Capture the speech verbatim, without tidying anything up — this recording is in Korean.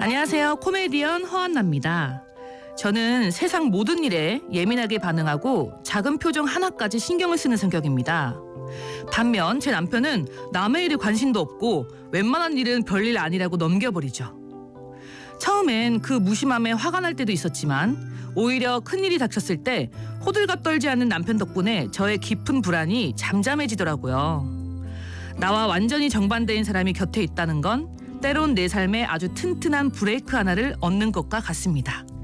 안녕하세요. 코미디언 허한나입니다. 저는 세상 모든 일에 예민하게 반응하고 작은 표정 하나까지 신경을 쓰는 성격입니다. 반면 제 남편은 남의 일에 관심도 없고 웬만한 일은 별일 아니라고 넘겨버리죠. 처음엔 그 무심함에 화가 날 때도 있었지만 오히려 큰일이 닥쳤을 때 호들갑 떨지 않는 남편 덕분에 저의 깊은 불안이 잠잠해지더라고요. 나와 완전히 정반대인 사람이 곁에 있다는 건 때론 내 삶에 아주 튼튼한 브레이크 하나를 얻는 것과 같습니다.